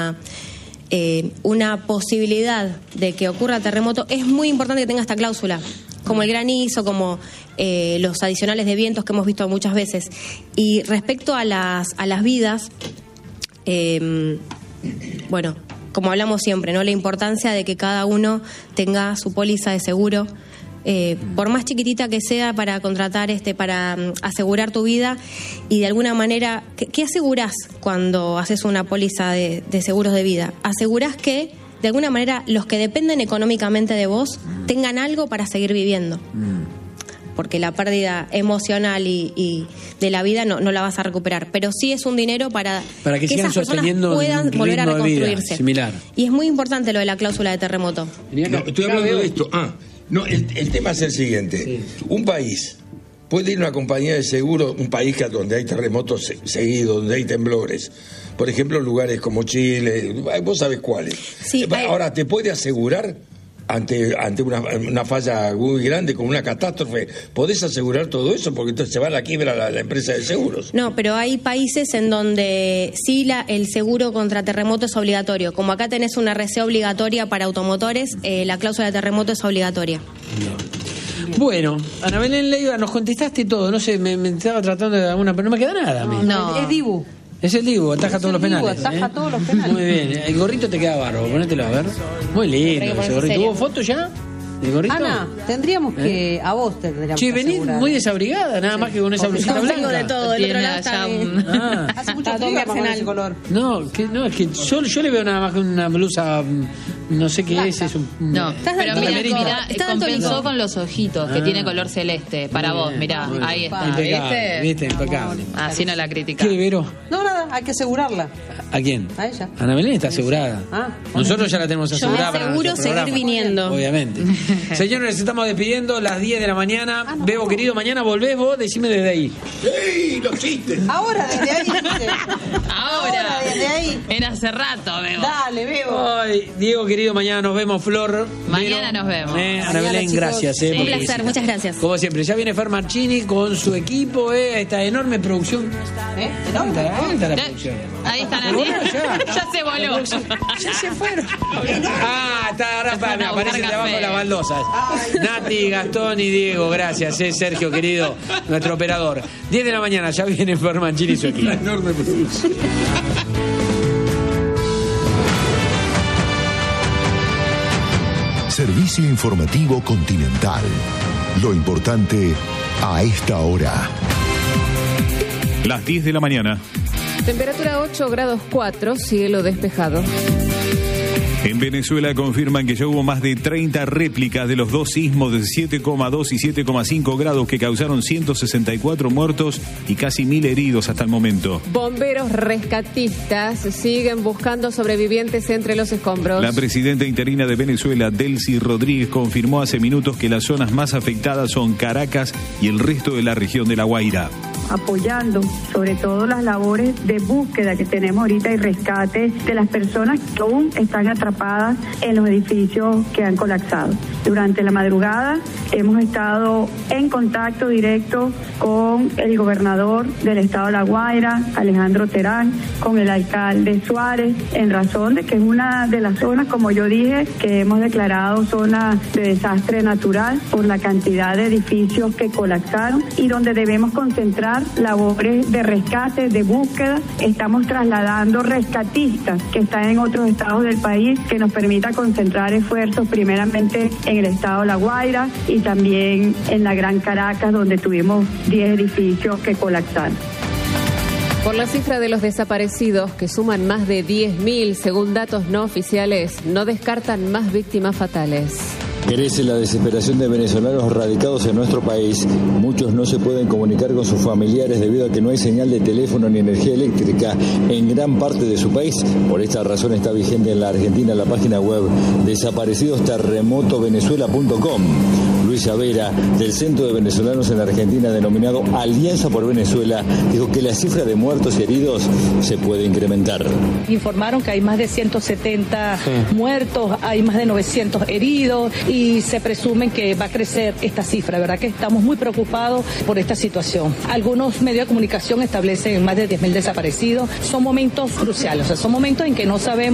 una posibilidad de que ocurra terremoto, es muy importante que tenga esta cláusula, como el granizo, como los adicionales de vientos que hemos visto muchas veces. Y respecto a las vidas, bueno, como hablamos siempre, ¿no? La importancia de que cada uno tenga su póliza de seguro, por más chiquitita que sea, para contratar, para asegurar tu vida. Y de alguna manera, ¿qué asegurás cuando haces una póliza de seguros de vida? Asegurás que, de alguna manera, los que dependen económicamente de vos tengan algo para seguir viviendo. Porque la pérdida emocional y de la vida no la vas a recuperar. Pero sí es un dinero para que sigan esas personas sosteniendo puedan volver a reconstruirse. Similar. Y es muy importante lo de la cláusula de terremoto. No, estoy hablando de esto. No, el tema es el siguiente. Sí. Un país puede ir a una compañía de seguro, un país donde hay terremotos seguidos, donde hay temblores. Por ejemplo, lugares como Chile, vos sabés cuáles. Sí, ahora, ¿te puede asegurar ante una falla muy grande, como una catástrofe? ¿Podés asegurar todo eso? Porque entonces se va a la quiebra la empresa de seguros. No, pero hay países en donde sí el seguro contra terremoto es obligatorio. Como acá tenés una RC obligatoria para automotores, la cláusula de terremoto es obligatoria. No. Bueno, Ana Belén Leiva, nos contestaste todo. No sé, me estaba tratando de dar una, pero no me queda nada. No. Es Dibu. Es el Dibu, ataja todos los penales. Ataja todos los penales. Muy bien, el gorrito te queda bárbaro, ponételo a ver. Muy lindo ese gorrito. ¿Tuvo foto ya? ¿El gorrito? Ana, tendríamos que, a vos te tendríamos que venís asegurar. muy desabrigada, nada más que con esa blusita blanca. Tengo de todo, el otro lado está hace mucho frío para ese color. No, es que yo le veo nada más que una blusa, no sé qué es un... No, pero mira, compensó con los ojitos, que tiene color celeste. Para vos, mirá, ahí está. Impecable, ¿viste? Impecable. Así no la critica. ¿Qué, Vero? No, nada, hay que asegurarla. ¿A quién? A ella. Ana Belén está asegurada. Nosotros ya la tenemos asegurada. Yo me aseguro seguir viniendo. Obviamente. Señores, nos estamos despidiendo, las 10 de la mañana. Bebo, querido, mañana volvés vos, decime desde ahí. ¡Sí, lo hiciste! Ahora, desde ahí. Ahora, desde ahí. Era hace rato, Bebo. Dale, Bebo. Ay, Diego, querido, mañana nos vemos, Flor. Mañana nos vemos. Ana Belén, chicos. Gracias. Sí. Un placer, muchas gracias. Como siempre, ya viene Fer Marchini con su equipo, esta enorme producción. ¿Enorme? ¿Dónde está la producción? Ahí está Nati. Ya se voló. Ya se fueron. Está ahora me aparecen debajo de las baldosas. Nati, Gastón y Diego, gracias, Sergio, querido, nuestro operador. 10 de la mañana, ya viene Fer Marchini y su equipo. La enorme producción. Servicio informativo Continental. Lo importante a esta hora. Las 10 de la mañana. Temperatura 8 grados 4, cielo despejado. En Venezuela confirman que ya hubo más de 30 réplicas de los dos sismos de 7,2 y 7,5 grados que causaron 164 muertos y casi 1.000 heridos hasta el momento. Bomberos rescatistas siguen buscando sobrevivientes entre los escombros. La presidenta interina de Venezuela, Delcy Rodríguez, confirmó hace minutos que las zonas más afectadas son Caracas y el resto de la región de La Guaira. Apoyando sobre todo las labores de búsqueda que tenemos ahorita y rescate de las personas que aún están atrapadas en los edificios que han colapsado. Durante la madrugada hemos estado en contacto directo con el gobernador del estado de La Guaira, Alejandro Terán, con el alcalde Suárez, en razón de que es una de las zonas, como yo dije, que hemos declarado zona de desastre natural por la cantidad de edificios que colapsaron y donde debemos concentrar labores de rescate, de búsqueda. Estamos trasladando rescatistas que están en otros estados del país que nos permita concentrar esfuerzos primeramente en el estado de La Guaira y también en la Gran Caracas, donde tuvimos 10 edificios que colapsaron. Por la cifra de los desaparecidos, que suman más de 10.000, según datos no oficiales, no descartan más víctimas fatales. Crece la desesperación de venezolanos radicados en nuestro país. Muchos no se pueden comunicar con sus familiares debido a que no hay señal de teléfono ni energía eléctrica en gran parte de su país. Por esta razón está vigente en la Argentina la página web desaparecidosterremotovenezuela.com. Luisa Vera, del Centro de Venezolanos en Argentina denominado Alianza por Venezuela, dijo que la cifra de muertos y heridos se puede incrementar. Informaron que hay más de 170 muertos, hay más de 900 heridos y se presumen que va a crecer esta cifra, ¿verdad? Que estamos muy preocupados por esta situación. Algunos medios de comunicación establecen más de 10.000 desaparecidos. Son momentos cruciales, o sea, son momentos en que no sabemos